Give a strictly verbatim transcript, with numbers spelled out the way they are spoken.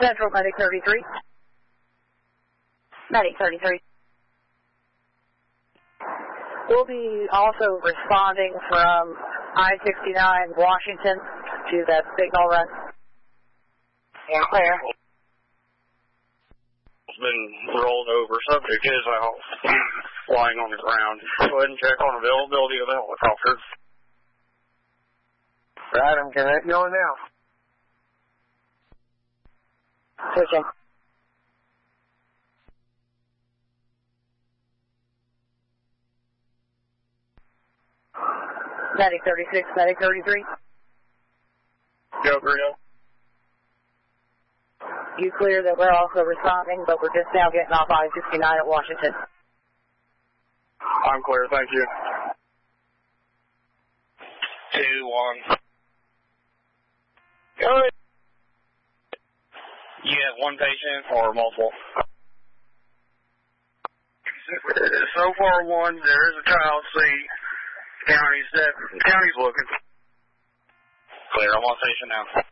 Central, Medic thirty-three. Medic thirty-three. We'll be also responding from I sixty-nine Washington to that signal run. Yeah, clear. It's been rolled over. Subject is out, flying on the ground. Go ahead and check on availability of the helicopter. Right, I'm getting it going now. Switching. Medic thirty-six, Medic thirty-three. Go, Bruno. You clear that we're also responding, but we're just now getting off I sixty-nine at Washington. I'm clear, thank you. Two, one. Go ahead. You have one patient or multiple? So far, one. There is a child seat. County's, uh, county's looking. Clear, I'm on station now.